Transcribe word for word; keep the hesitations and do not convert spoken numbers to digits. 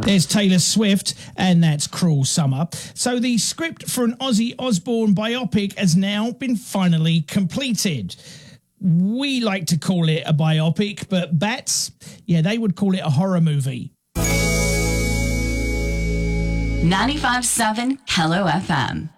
There's Taylor Swift, and that's Cruel Summer. So the script for an Ozzy Osbourne biopic has now been finally completed. We like to call it a biopic, but Bats, yeah, they would call it a horror movie. ninety-five point seven Hello F M.